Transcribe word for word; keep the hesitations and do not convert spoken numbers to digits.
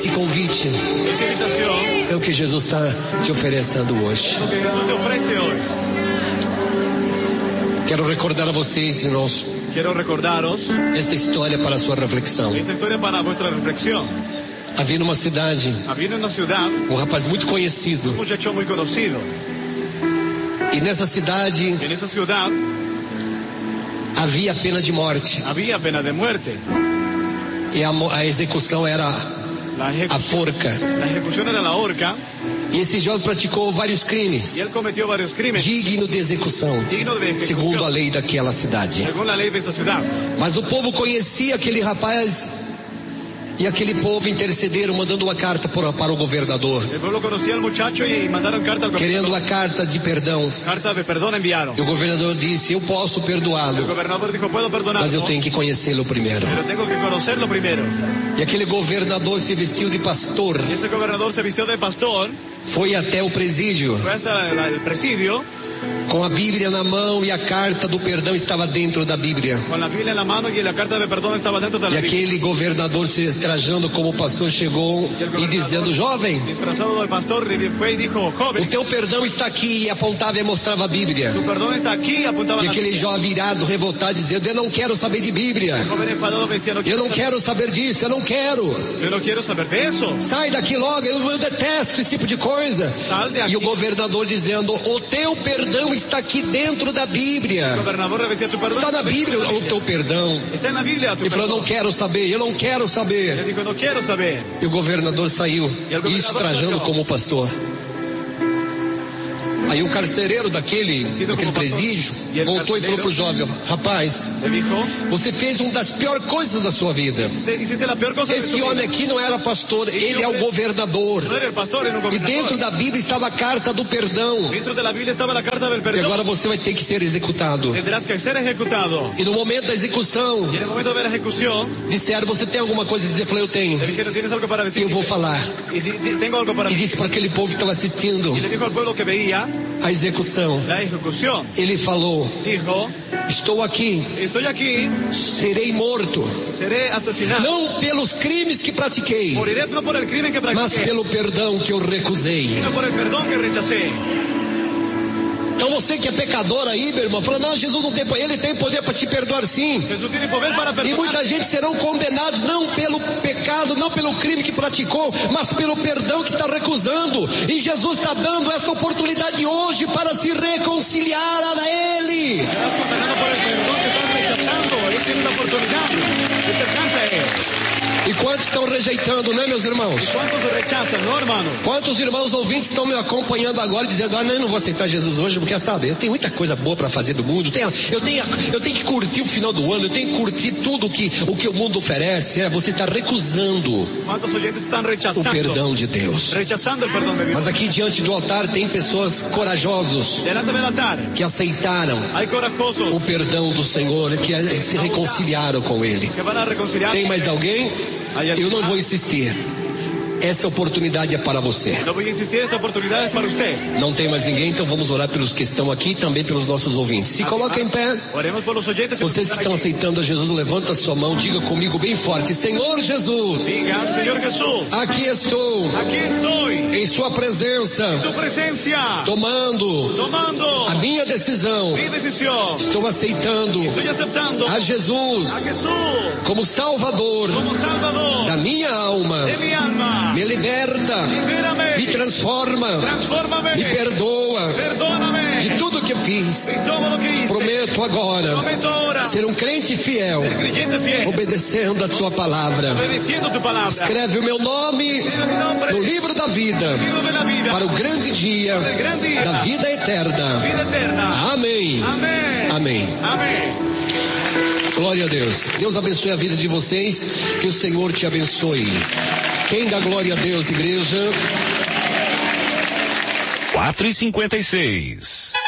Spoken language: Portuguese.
Esse convite é o que Jesus está te oferecendo hoje. Quero recordar a vocês, irmãos, Quiero recordaros esta história para a sua reflexão. esta historia para vuestra reflexión. Havia numa cidade Había en una ciudad um rapaz muito conhecido. un muchacho muy conocido. E nessa cidade En esa ciudad havia pena de morte. había pena de muerte. E a, mo- a execução era La, a ejecu- forca. la ejecución era la horca E esse jovem praticou vários crimes y él cometió varios crímenes digno de execução, dignos de ejecución segundo a lei daquela cidade. según la ley de esa ciudad. Mas o povo conhecia aquele rapaz e aquele povo intercederam, mandando uma carta para, para o governador, El pueblo conocía al muchacho y mandaron carta al querendo gobernador. a carta de perdão. Carta de perdón enviaron. E o governador disse: eu posso El perdoá-lo, gobernador dijo, puedo perdonarlo, mas eu tenho que conhecê-lo primeiro. pero tengo que conocerlo primero. E aquele governador se vestiu de pastor, Y ese gobernador se vistió de pastor, foi até o presídio, fue hasta la- el presidio, com a Bíblia na mão, e a carta do perdão estava dentro da Bíblia. con la Biblia en la mano y la carta de perdón estaba dentro de E la Biblia. aquele governador, se trajando como pastor, chegou e dizendo: jovem, Disfrazado del pastor, fue y dijo, o joven, teu perdão está aqui, e apontava e mostrava a Bíblia. tu perdón está aquí, apuntaba E la aquele jovem irado, revoltado, dizendo: eu não quero saber de Bíblia, El joven enfadado me decía, no eu quiero não saber, quero saber disso, eu não quero. yo no quiero saber de eso. Sai daqui logo, eu, eu detesto esse tipo de coisa. Sal de aquí. E o governador dizendo: o teu perdão está aqui dentro da Bíblia. El gobernador le decía, tu perdón Está na Bíblia o teu perdão. está en la Biblia, tu Ele falou: perdón. não quero saber, eu não quero Él saber. dijo, no quiero saber. E o governador saiu, E o governador isso trajando saiu. como pastor. Aí o carcereiro daquele, daquele presídio voltou e falou pro jovem: rapaz, Le dijo, você fez uma das piores coisas da sua vida. te hiciste la peor cosa de tu Esse vida. homem aqui não era pastor, ele é o governador. No era el pastor, era un E gobernador. dentro da Bíblia estava a carta do perdão. Dentro de la Biblia estaba la carta del E perdón. agora você vai ter que ser executado. Tendrás que ser ejecutado. E no momento da execução, Y en el momento de ver la ejecución, disseram: você tem alguma coisa a dizer? Eu falei: eu tenho. le dijeron, ¿tienes algo para decir? Eu vou falar. Y di- di- tengo algo para E decir. disse para aquele povo que estava assistindo Y le dijo al pueblo que veía a execução. la ejecución. Ele falou: Dijo, estou aqui, estoy aquí, serei morto, seré asesinado. não pelos crimes que pratiquei, Moriré no por el crimen que mas practiqué, pelo perdão que eu recusei. sino por el perdón que rechacé. Então você que é pecador aí, meu irmão, fala: não, Jesus não tem poder, ele tem poder para te perdoar sim. Jesús tiene poder para E perdonar. muita gente serão condenados não pelo pecado, não pelo crime que praticou, mas pelo perdão que está recusando. E Jesus está dando essa oportunidade hoje para se reconciliar a Ele. Serás condenado por el perdón que estás rechazando. Él tiene la oportunidad de acercarse a Él. E quantos estão rejeitando, né, meus irmãos? ¿Cuántos se rechazan, no, hermano? Quantos irmãos ouvintes estão me acompanhando agora, dizendo: ah, não, eu não vou aceitar Jesus hoje, porque sabe, eu tenho muita coisa boa para fazer do mundo, tenho, eu, tenho, eu tenho que curtir o final do ano, eu tenho que curtir tudo que, o que o mundo oferece. É, você está recusando ¿Cuántos oyentes están o rechazando? perdão de Deus. Rechazando el perdón de Dios. Mas aqui diante do altar tem pessoas corajosos Delante del altar que aceitaram hay corajosos o perdão do Senhor, que se reconciliaram com Ele. que van a reconciliar. Tem mais alguém? Hay alguien Eu não más. vou insistir. Essa oportunidade é para você. No voy a insistir, esta oportunidad es para usted. Não tem mais ninguém, então vamos orar pelos que estão aqui e também pelos nossos ouvintes. Se coloca em pé. Oremos por los oyentes. Vocês que estão aceitando a Jesus, levanta a sua mão, diga comigo bem forte: Senhor Jesus, Diga, Señor Jesús, aqui estou aquí estoy, em sua presença, en tu presencia, tomando tomando a minha decisão. mi decisión. Estou aceitando Estoy aceptando a a Jesus Jesús como Salvador como Salvador da minha alma. de mi alma. Me liberta, Libérame, me transforma, transfórmame, me perdoa perdóname de tudo que fiz. de todo lo que hice. Prometo agora Prometo ahora ser um crente fiel, ser creyente fiel, obedecendo a tua palavra. obedeciendo tu palabra. Escreve o meu nome Escribe mi nombre no en livro da vida, el libro de la vida, para o grande dia el gran día, da vida eterna. vida eterna. Amém. Amén. Amém. Amén. Glória a Deus. Deus abençoe a vida de vocês. Que o Senhor te abençoe. Quem dá glória a Deus, igreja? quatro e cinquenta e seis.